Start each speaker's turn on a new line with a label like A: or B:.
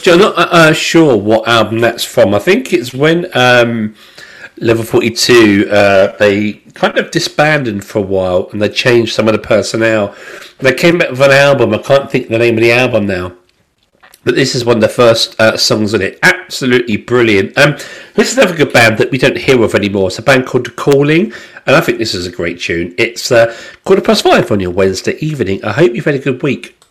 A: not sure what album that's from. I think it's when Level 42, they kind of disbanded for a while and they changed some of the personnel. They came back with an album. I can't think the name of the album now. But this is one of the first songs on it. Absolutely brilliant. This is another good band that we don't hear of anymore. It's a band called The Calling, and I think this is a great tune. It's 5:15 on your Wednesday evening. I hope you've had a good week.